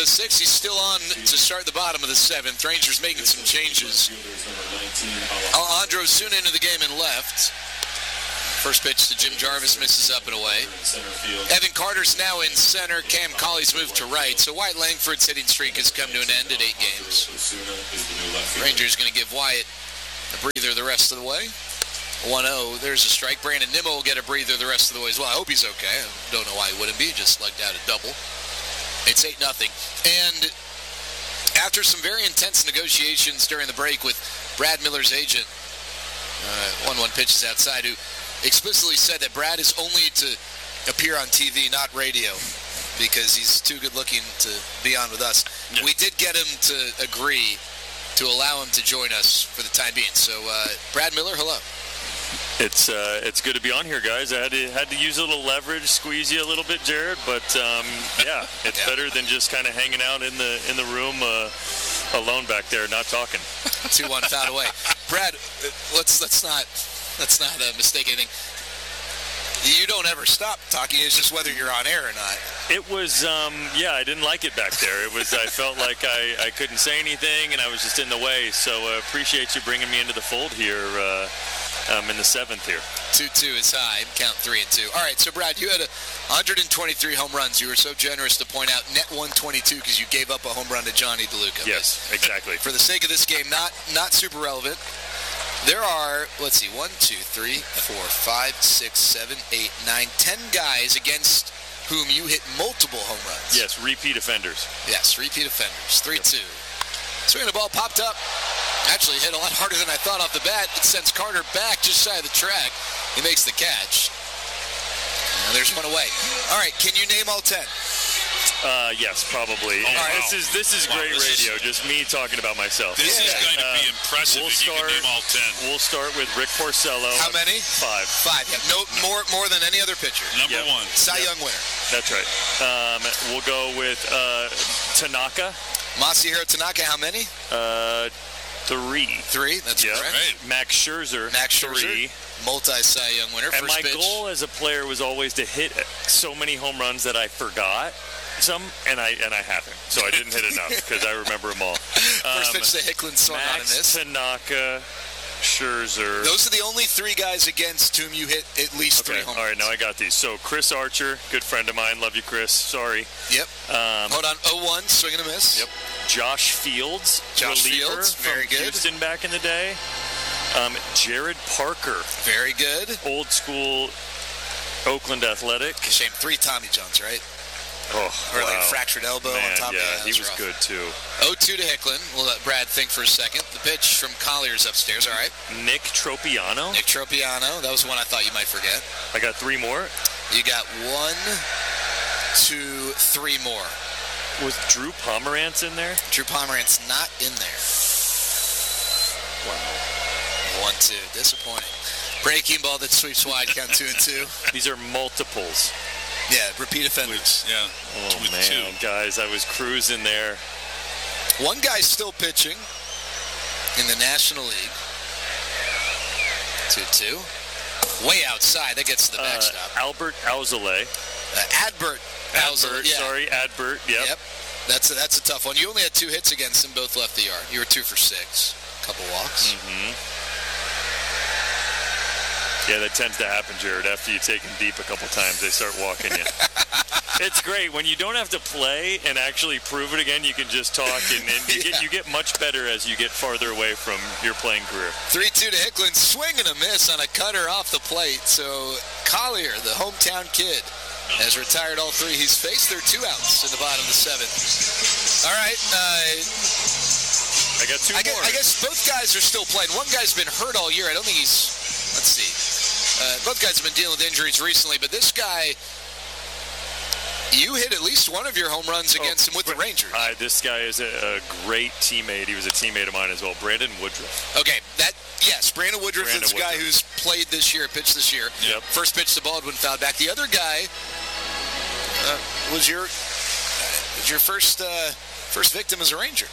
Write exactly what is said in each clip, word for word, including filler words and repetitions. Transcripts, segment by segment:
the sixth. He's still on to start the bottom of the seventh. Rangers making some changes. Alejandro soon into the game and left. First pitch to Jim Jarvis, misses up and away. Evan Carter's now in center. Cam Colley's moved to right. So Wyatt Langford's hitting streak has come to an end at eight games. Rangers going to give Wyatt a breather the rest of the way. one oh. There's a strike. Brandon Nimmo will get a breather the rest of the way as well. I hope he's okay. I don't know why he wouldn't be. He just lugged out a double. It's eight nothing. And after some very intense negotiations during the break with Brad Miller's agent, uh, one one pitches outside, who explicitly said that Brad is only to appear on T V, not radio, because he's too good looking to be on with us. Yeah. We did get him to agree to allow him to join us for the time being. So, uh, Brad Miller, hello. It's uh, it's good to be on here, guys. I had to had to use a little leverage, squeeze you a little bit, Jared. But um, yeah, it's yeah. better than just kind of hanging out in the in the room uh, alone back there, not talking. Two one foul away. Brad, let's let's not let's not uh, mistake anything. You don't ever stop talking. It's just whether you're on air or not. It was, um, yeah, I didn't like it back there. It was, I felt like I, I couldn't say anything, and I was just in the way. So I uh, appreciate you bringing me into the fold here uh, um, in the seventh here. two two is high. Count three and two. All right, so Brad, you had a one hundred twenty-three home runs. You were so generous to point out net one twenty-two because you gave up a home run to Johnny DeLuca. Yes, exactly. For the sake of this game, not not super relevant. There are, let's see, one, two, three, four, five, six, seven, eight, nine, ten guys against whom you hit multiple home runs. Yes, repeat offenders. Yes, repeat offenders. three two. Yep. Swinging the ball popped up. Actually hit a lot harder than I thought off the bat. It sends Carter back just shy of the track. He makes the catch. And there's one away. All right, can you name all ten? Uh, yes, probably. Oh, wow. This is this is wow, great this radio. Is, just me talking about myself. This yeah. is going to be uh, impressive we'll if start, you can name all ten. We'll start with Rick Porcello. How many? Five. Five. Yeah. No more more than any other pitcher. Number yep. one. Cy yep. Young winner. That's right. Um, we'll go with uh, Tanaka. Masahiro Tanaka. How many? Uh, three. Three. That's yep. correct. Right. Max Scherzer. Max Scherzer. Three. Multi-Cy Young winner. And First my pitch. goal as a player was always to hit so many home runs that I forgot some, and I and I haven't. So I didn't hit enough because I remember them all. Um, First pitch to Hicklin swung on in this. Tanaka, Scherzer. Those are the only three guys against whom you hit at least okay. three home runs. All right, now I got these. So Chris Archer, good friend of mine. Love you, Chris. Sorry. Yep. Um, Hold on. oh one, swing and a miss. Yep. Josh Fields, Josh reliever Fields, very from good. Houston back in the day. Um, Jared Parker. Very good. Old school Oakland Athletic. Shame, three Tommy Johns, right? Oh, or wow. like a fractured elbow Man, on top yeah, of that. he was rough. good too. oh two to Hicklin. We'll let Brad think for a second. The pitch from Collier's upstairs. All right. Nick Tropiano. Nick Tropiano. That was one I thought you might forget. I got three more. You got one, two, three more. Was Drew Pomerantz in there? Drew Pomerantz not in there. Wow. One, two. Disappointing. Breaking ball that sweeps wide. Count two and two. These are multiples. Yeah, repeat offenders. Yeah. Oh, with man, two. guys, I was cruising there. One guy's still pitching in the National League. two two. Way outside. That gets to the backstop. Uh, Albert Alzolay. Uh, Adbert. Adbert, yeah. sorry, Adbert. Yep. Yep. That's a, that's a tough one. You only had two hits against them. Both left the yard. You were two for six. Couple walks. Mm-hmm. Yeah, that tends to happen, Jared. After you take them deep a couple times, they start walking you. It's great. When you don't have to play and actually prove it again, you can just talk, and, and you, yeah. get, you get much better as you get farther away from your playing career. three two to Hicklin. Swing and a miss on a cutter off the plate. So Collier, the hometown kid, has retired all three he's faced. There are two outs in the bottom of the seventh. All right. Uh, I got two I more. Guess, I guess both guys are still playing. One guy's been hurt all year. I don't think he's... Let's see. Uh, both guys have been dealing with injuries recently, but this guy... You hit at least one of your home runs against oh, him with the Rangers. Uh, this guy is a, a great teammate. He was a teammate of mine as well. Brandon Woodruff. Okay, that yes, Brandon Woodruff Brandon is the guy Woodruff. who's played this year, pitched this year. Yep. First pitch to Baldwin, fouled back. The other guy uh, was your uh, was your first uh, first victim as a Ranger.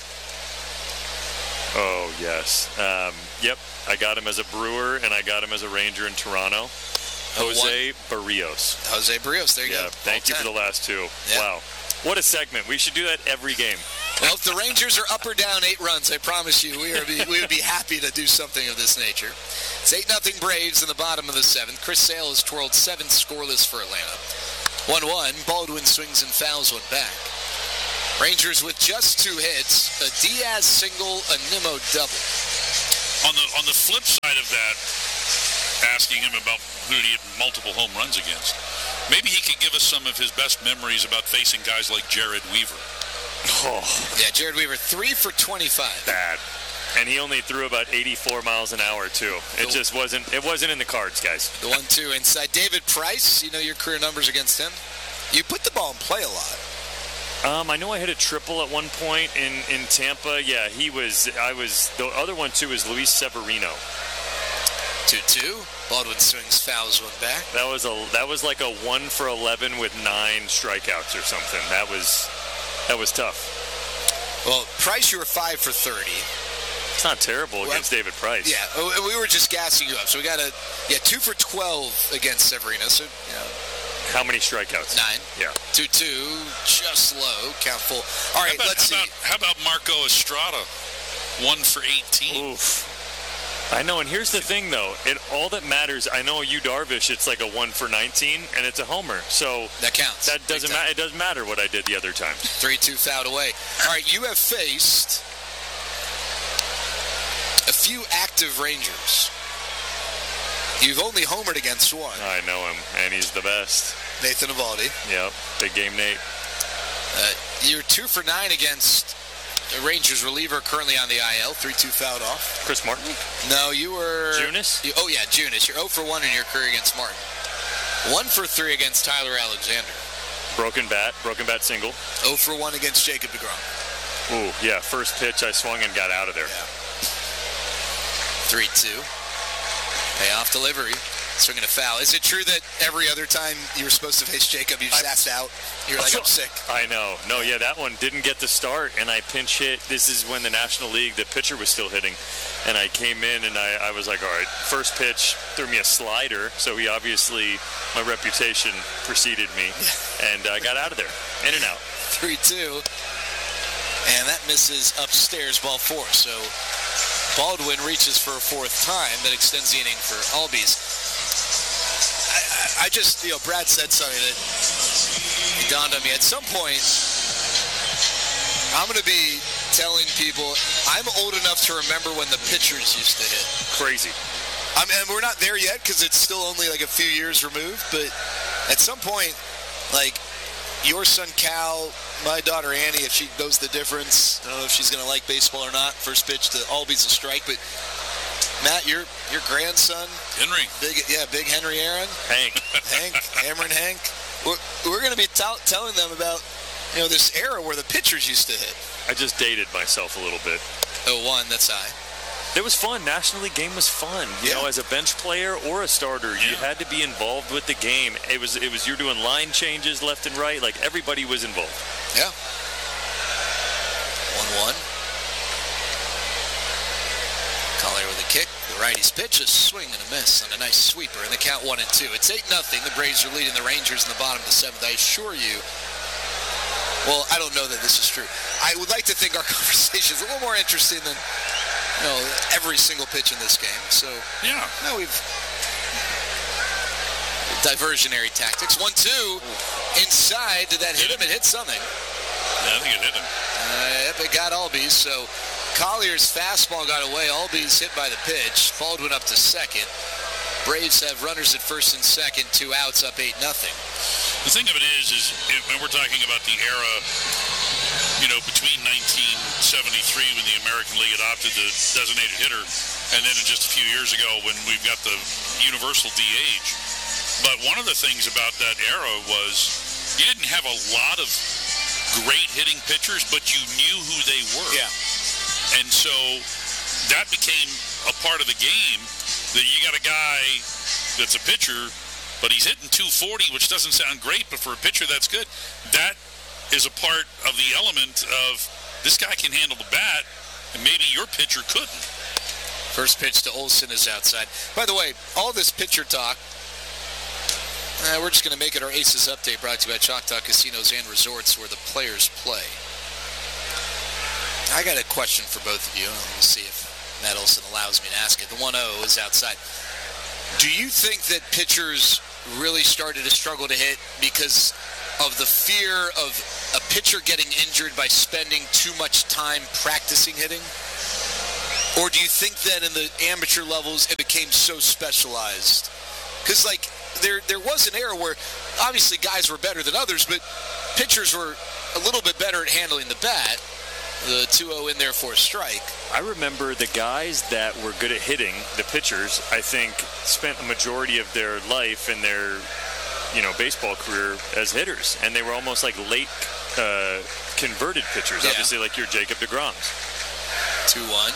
Oh yes. Um, yep. I got him as a Brewer, and I got him as a Ranger in Toronto. Jose Barrios. Jose Barrios, there you yeah, go. Thank All you ten. for the last two. Yeah. Wow. What a segment. We should do that every game. Well, if the Rangers are up or down eight runs, I promise you we, are, we would be happy to do something of this nature. It's eight nothing Braves in the bottom of the seventh. Chris Sale has twirled seven scoreless for Atlanta. one one, Baldwin swings and fouls one back. Rangers with just two hits, a Diaz single, a Nimmo double. On the on the flip side of that, asking him about who he had multiple home runs against, maybe he could give us some of his best memories about facing guys like Jared Weaver. Oh. Yeah, Jared Weaver, three for twenty-five. Bad. And he only threw about eighty-four miles an hour, too. It the, just wasn't It wasn't in the cards, guys. The one two inside. David Price, you know your career numbers against him. You put the ball in play a lot. Um, I know I hit a triple at one point in, in Tampa. Yeah, he was, I was, the other one, too, is Luis Severino. two two. Baldwin swings, fouls one back. That was a that was like a one for eleven with nine strikeouts or something. That was that was tough. Well, Price, you were five for thirty. It's not terrible well, against David Price. Yeah, we were just gassing you up. So we got a yeah two for twelve against Severino. So you know. How many strikeouts? Nine. Yeah. two two, just low, count full. All right, how about, let's how see. About, how about Marco Estrada? one for eighteen. Oof. I know, and here's the thing, though. It all that matters, I know Yu Darvish, it's like a one for nineteen, and it's a homer. So that counts. That doesn't matter. It doesn't matter what I did the other time. three two fouled away. All right, you have faced a few active Rangers. You've only homered against one. I know him, and he's the best. Nathan Eovaldi. Yep, big game Nate. Uh, you're two for nine against a Rangers reliever currently on the I L. three two fouled off. Chris Martin? No, you were... Junis? You, oh, yeah, Junis. You're zero for one in your career against Martin. one for three against Tyler Alexander. Broken bat, broken bat single. zero for one against Jacob deGrom. Ooh, yeah, first pitch I swung and got out of there. Yeah. three two. Payoff delivery. Swinging a foul. Is it true that every other time you were supposed to face Jacob, you just asked out? You're like, I'm sick. I know. No, yeah, that one didn't get the start, and I pinch hit. This is when the National League, the pitcher was still hitting, and I came in, and I, I was like, all right, first pitch, threw me a slider, so he obviously, my reputation preceded me, and I got out of there, in and out. three two, and that misses upstairs, ball four, so Baldwin reaches for a fourth time. That extends the inning for Albies. I, I, I just, you know, Brad said something that it dawned on me. At some point, I'm going to be telling people I'm old enough to remember when the pitchers used to hit. Crazy. I mean, we're not there yet because it's still only like a few years removed. But at some point, like your son Cal, my daughter Annie, if she knows the difference, I don't know if she's going to like baseball or not. First pitch to Albies a strike, but Matt, your your grandson, Henry, big yeah, big Henry Aaron, Hank, Hank, Cameron Hank. We're, we're going to be t- telling them about you know this era where the pitchers used to hit. I just dated myself a little bit. oh one, that's high. It was fun. National League game was fun. You yeah. know, as a bench player or a starter, yeah. you had to be involved with the game. It was it was you're doing line changes left and right. Like everybody was involved. Yeah. one one. Collier with a kick. The righty's pitch, a swing and a miss on a nice sweeper, and the count one and two. It's eight nothing. The Braves are leading the Rangers in the bottom of the seventh. I assure you. Well, I don't know that this is true. I would like to think our conversation is a little more interesting than you know every single pitch in this game. So yeah, no, we've diversionary tactics. One two inside. Did that hit him? It hit something. Yeah, I think it hit him. Uh, yep, it got Albies. So Collier's fastball got away. Albies hit by the pitch. Baldwin up to second. Braves have runners at first and second. Two outs, up eight nothing. The thing of it is, is it, when we're talking about the era, you know, between nineteen seventy-three when the American League adopted the designated hitter, and then just a few years ago when we've got the universal D H. But one of the things about that era was you didn't have a lot of great hitting pitchers, but you knew who they were. Yeah. And so that became a part of the game, that you got a guy that's a pitcher, but he's hitting two forty, which doesn't sound great, but for a pitcher, that's good. That is a part of the element of this guy can handle the bat, and maybe your pitcher couldn't. First pitch to Olsen is outside. By the way, all this pitcher talk, Uh, we're just going to make it our Aces Update, brought to you by Choctaw Casinos and Resorts, where the players play. I got a question for both of you. We'll see if Matt Olson allows me to ask it. The one oh is outside. Do you think that pitchers really started to struggle to hit because of the fear of a pitcher getting injured by spending too much time practicing hitting? Or do you think that in the amateur levels it became so specialized? Because, like, there there was an era where obviously guys were better than others, but pitchers were a little bit better at handling the bat. The two oh in there for a strike. I remember the guys that were good at hitting, the pitchers, I think, spent the majority of their life and their, you know, baseball career as hitters. And they were almost like late uh, converted pitchers, yeah. Obviously like your Jacob deGroms. two one.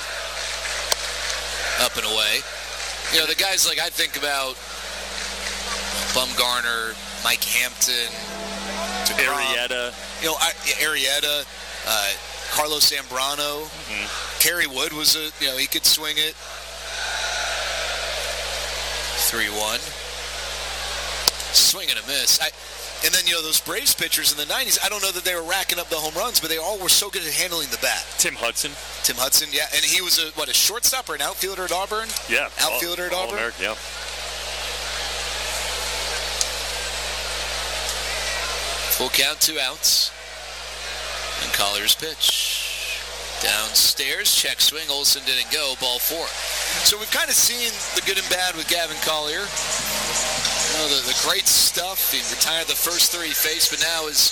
Up and away. You know, the guys like I think about Bumgarner, Mike Hampton, Arrieta. You know, Arrieta, uh, Carlos Zambrano. Mm-hmm. Kerry Wood was a, you know, he could swing it. three one. Swing and a miss. I, and then, you know, those Braves pitchers in the nineties, I don't know that they were racking up the home runs, but they all were so good at handling the bat. Tim Hudson. Tim Hudson, yeah. And he was, a what, a shortstop or an outfielder at Auburn? Yeah. Outfielder all, at Auburn? All-American, yeah. Full count, two outs. And Collier's pitch. Downstairs, check swing. Olson didn't go. Ball four. So we've kind of seen the good and bad with Gavin Collier. You know, the, the great stuff. He retired the first three he faced, but now is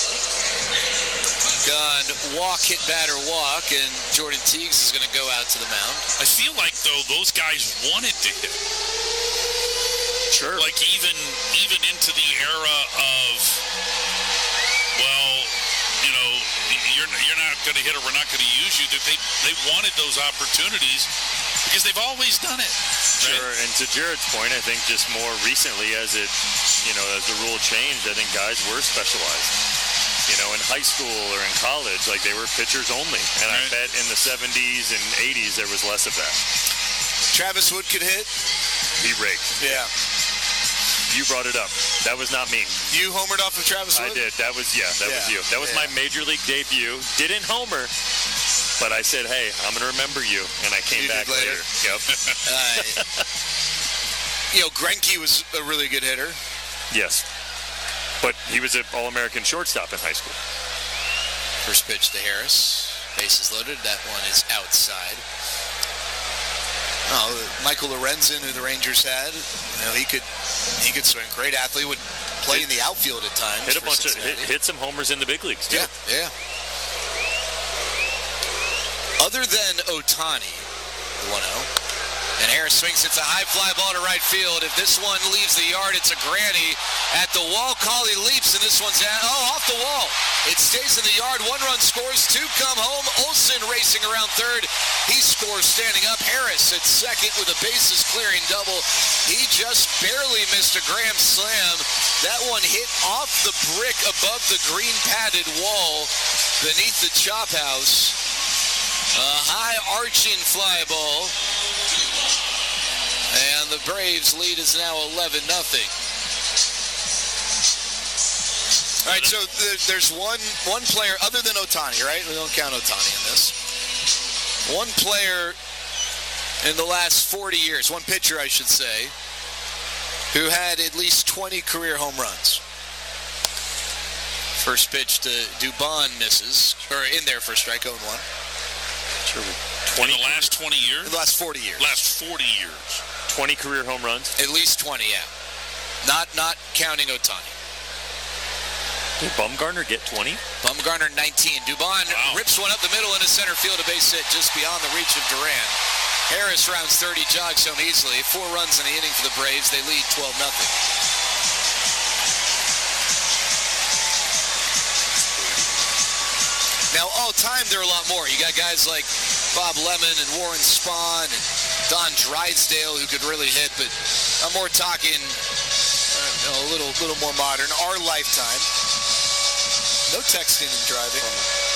gone walk, hit, batter, walk, and Jordan Teagues is going to go out to the mound. I feel like, though, those guys wanted to hit. Sure. Like even even into the era of, well, you know, you're you're not going to hit or we're not going to use you. That they they wanted those opportunities because they've always done it. Sure. Right? And to Jared's point, I think just more recently, as it, you know, as the rule changed, I think guys were specialized. You know, in high school or in college, like they were pitchers only. And right. I bet in the seventies and eighties there was less of that. Travis Wood could hit. He raked. Yeah. You brought it up. That was not me. You homered off of Travis Wood? I did. That was, yeah, that yeah. was you. That was yeah. my major league debut. Didn't homer, but I said, hey, I'm going to remember you. And I came you back later. later. Yep. uh, you know, Greinke was a really good hitter. Yes. But he was an All-American shortstop in high school. First pitch to Harris. Bases loaded. That one is outside. Oh, Michael Lorenzen, who the Rangers had, you know, he could he could swing. Great athlete, would play in the outfield at times. Hit a bunch of hit, hit some homers in the big leagues too. Yeah, yeah. Other than Ohtani, the one oh, and Harris swings. It's a high fly ball to right field. If this one leaves the yard, it's a granny. At the wall, Collie leaps, and this one's out. Oh, off the wall. It stays in the yard. One run scores. Two come home. Olson racing around third. He scores standing up. Harris at second with a bases clearing double. He just barely missed a grand slam. That one hit off the brick above the green padded wall beneath the chop house. A high arching fly ball. And the Braves lead is now eleven nothing. All right, so there's one one player other than Ohtani, right? We don't count Ohtani in this. One player in the last forty years, one pitcher, I should say, who had at least twenty career home runs. First pitch to Dubon misses, or in there for strike, oh one. Sure. twenty in the last twenty years? In the last forty years. Last forty years. twenty career home runs? At least twenty, yeah. Not not counting Ohtani. Did Bumgarner get twenty? Bumgarner nineteen. Dubon wow. rips one up the middle into center field, a base hit just beyond the reach of Duran. Harris rounds thirty, jogs home easily. Four runs in the inning for the Braves. They lead twelve nothing. Now, all time, there are a lot more. You got guys like Bob Lemon and Warren Spahn and Don Drysdale who could really hit, but I'm more talking you know, a little, little more modern. Our lifetime. No texting and driving.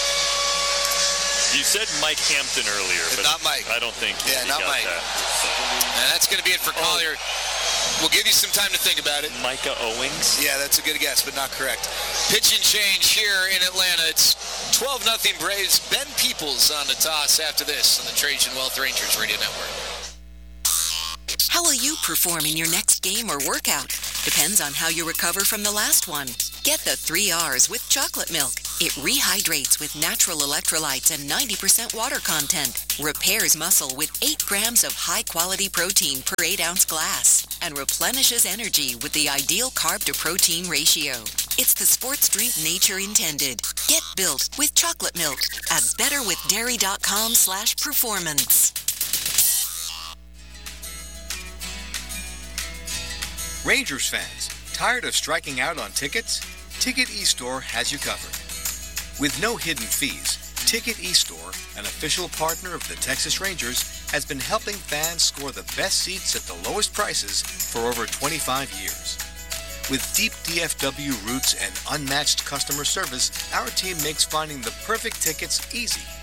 You said Mike Hampton earlier, but not Mike. I don't think yeah, he not got Mike. that. And that's going to be it for Collier. Oh. We'll give you some time to think about it. Micah Owings? Yeah, that's a good guess, but not correct. Pitch and change here in Atlanta. It's twelve nothing Braves. Ben Peoples on the toss after this on the Trajan Wealth Rangers Radio Network. How will you perform in your next game or workout? Depends on how you recover from the last one. Get the three R's with chocolate milk. It rehydrates with natural electrolytes and ninety percent water content. Repairs muscle with eight grams of high-quality protein per eight ounce glass. And replenishes energy with the ideal carb-to-protein ratio. It's the sports drink nature intended. Get built with chocolate milk at betterwithdairy.com slash performance. Rangers fans, tired of striking out on tickets? Ticket eStore has you covered. With no hidden fees, Ticket eStore, an official partner of the Texas Rangers, has been helping fans score the best seats at the lowest prices for over twenty-five years. With deep D F W roots and unmatched customer service, our team makes finding the perfect tickets easy.